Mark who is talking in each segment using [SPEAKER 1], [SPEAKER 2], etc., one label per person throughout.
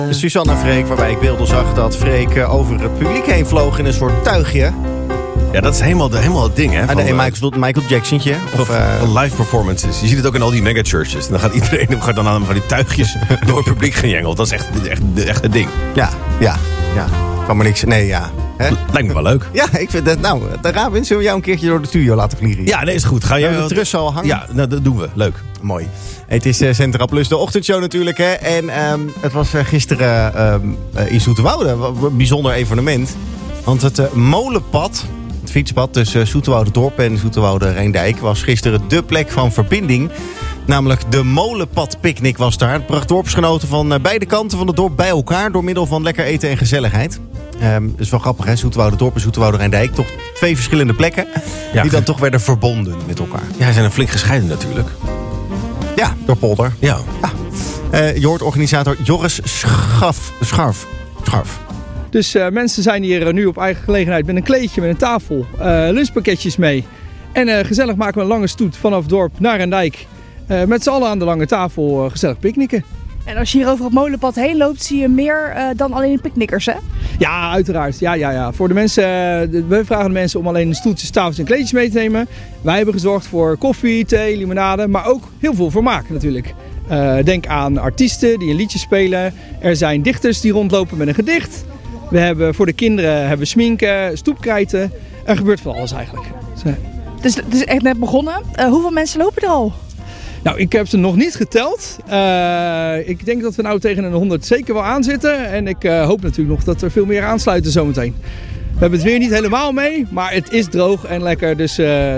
[SPEAKER 1] Suzanne en Freek, waarbij ik beelden zag dat Freek over het publiek heen vloog in een soort tuigje.
[SPEAKER 2] Ja, dat is helemaal het ding, hè?
[SPEAKER 1] Michael Jackson'tje.
[SPEAKER 2] Van live performances. Je ziet het ook in al die megachurches. En dan gaat iedereen dan aan van die tuigjes door het publiek gejengeld. Dat is echt het ding.
[SPEAKER 1] Ja. Kan maar niks. Nee, ja. Hè?
[SPEAKER 2] Lijkt me wel leuk.
[SPEAKER 1] Ja, ik vind dat. Nou, Rabin, zullen we jou een keertje door de studio laten vliegen?
[SPEAKER 2] Ja, nee, is goed. Ga jij
[SPEAKER 1] de truss al hangen?
[SPEAKER 2] Ja, nou, dat doen we. Leuk.
[SPEAKER 1] Mooi. Het is Centra Plus, de ochtendshow natuurlijk. Hè? En het was gisteren in Zoeterwoude. Een bijzonder evenement. Want het molenpad, het fietspad tussen Zoeterwoude Dorp en Zoeterwoude Rijndijk, was gisteren dé plek van verbinding. Namelijk de molenpadpicknick was daar. Het bracht dorpsgenoten van beide kanten van het dorp bij elkaar door middel van lekker eten en gezelligheid. Dat is wel grappig, hè? Zoeterwoude Dorp en Zoeterwoude Rijndijk. Toch 2 verschillende plekken die dan toch werden verbonden met elkaar.
[SPEAKER 2] Ja, ze zijn een flink gescheiden natuurlijk.
[SPEAKER 1] Ja, door polder.
[SPEAKER 2] Ja.
[SPEAKER 1] Je hoort organisator Joris Scharf.
[SPEAKER 3] Dus mensen zijn hier nu op eigen gelegenheid met een kleedje, met een tafel, lunchpakketjes mee. En gezellig maken we een lange stoet vanaf dorp naar Rijndijk. Met z'n allen aan de lange tafel gezellig picknicken.
[SPEAKER 4] En als je hier over het molenpad heen loopt, zie je meer dan alleen picknickers, hè?
[SPEAKER 3] Ja, uiteraard. Ja. Voor de mensen, we vragen de mensen om alleen stoeltjes, tafels en kleedjes mee te nemen. Wij hebben gezorgd voor koffie, thee, limonade, maar ook heel veel vermaak natuurlijk. Denk aan artiesten die een liedje spelen. Er zijn dichters die rondlopen met een gedicht. We hebben voor de kinderen sminken, stoepkrijten. Er gebeurt van alles eigenlijk.
[SPEAKER 4] Dus het is echt net begonnen. Hoeveel mensen lopen er al?
[SPEAKER 3] Nou, ik heb ze nog niet geteld. Ik denk dat we nou tegen een 100 zeker wel aan zitten. En ik hoop natuurlijk nog dat er veel meer aansluiten zometeen. We hebben het weer niet helemaal mee, maar het is droog en lekker. Dus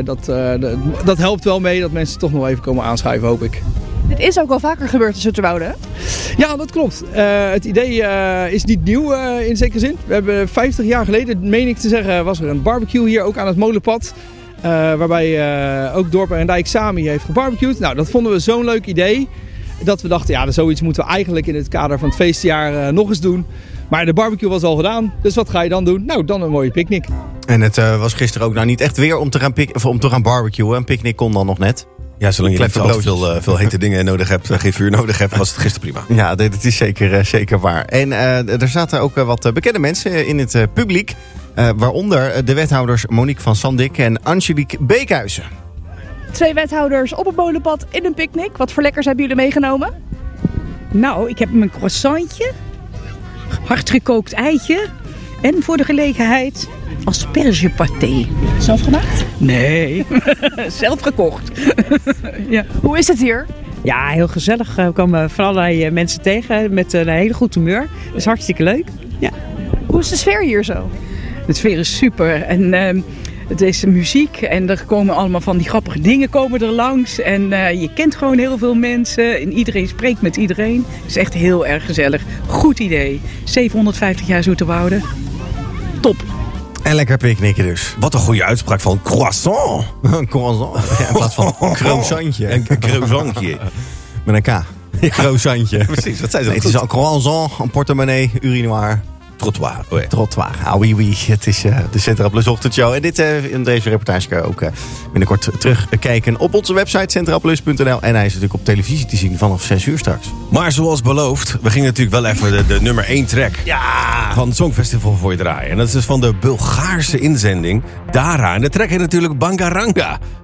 [SPEAKER 3] dat helpt wel mee dat mensen toch nog even komen aanschuiven, hoop ik.
[SPEAKER 4] Dit is ook wel vaker gebeurd in Zoeterwoude, hè?
[SPEAKER 3] Ja, dat klopt. Het idee is niet nieuw in zekere zin. We hebben 50 jaar geleden, meen ik te zeggen, was er een barbecue hier ook aan het molenpad. Waarbij ook Dorp en Rijndijk samen heeft gebarbecued. Nou, dat vonden we zo'n leuk idee. Dat we dachten, ja, zoiets moeten we eigenlijk in het kader van het feestjaar nog eens doen. Maar de barbecue was al gedaan. Dus wat ga je dan doen? Nou, dan een mooie picknick.
[SPEAKER 1] En het was gisteren ook niet echt weer om te gaan barbecuen. Een picknick kon dan nog net.
[SPEAKER 2] Ja, zolang je niet veel hete dingen nodig hebt, geen vuur nodig hebt, was het gisteren prima.
[SPEAKER 1] Ja, dat is zeker waar. En er zaten ook wat bekende mensen in het publiek. Waaronder de wethouders Monique van Sandik en Angelique Beekhuizen.
[SPEAKER 4] 2 wethouders op het molenpad in een picknick. Wat voor lekkers hebben jullie meegenomen?
[SPEAKER 5] Nou, ik heb mijn croissantje, hardgekookt eitje en voor de gelegenheid aspergepaté.
[SPEAKER 4] Zelf gemaakt?
[SPEAKER 5] Nee, zelf gekocht.
[SPEAKER 4] Ja. Hoe is het hier?
[SPEAKER 5] Ja, heel gezellig. We komen van allerlei mensen tegen met een hele goed humeur. Dat is hartstikke leuk. Ja.
[SPEAKER 4] Hoe is de sfeer hier zo?
[SPEAKER 5] De sfeer is super en het is muziek en er komen allemaal van die grappige dingen komen er langs. En je kent gewoon heel veel mensen en iedereen spreekt met iedereen. Het is echt heel erg gezellig. Goed idee. 750 jaar Zoeterwoude. Top.
[SPEAKER 1] En lekker picknicken dus.
[SPEAKER 2] Wat een goede uitspraak van croissant.
[SPEAKER 1] Een croissant. Ja, in plaats van croissantje.
[SPEAKER 2] Een croissantje.
[SPEAKER 1] Met een K. Croissantje.
[SPEAKER 2] Precies, wat zei ze?
[SPEAKER 1] Nee, het is een croissant, een portemonnee, urinoir.
[SPEAKER 2] Trottoir. Oh ja.
[SPEAKER 1] Trottoir. Ah, oui. Het is de Centra Plus ochtendshow. En deze reportage kan je ook binnenkort terugkijken op onze website centraplus.nl. En hij is natuurlijk op televisie te zien vanaf 6 uur straks.
[SPEAKER 2] Maar zoals beloofd, we gingen natuurlijk wel even de nummer 1 track van het Songfestival voor je draaien. En dat is dus van de Bulgaarse inzending Dara. En de track heet natuurlijk Bangaranga.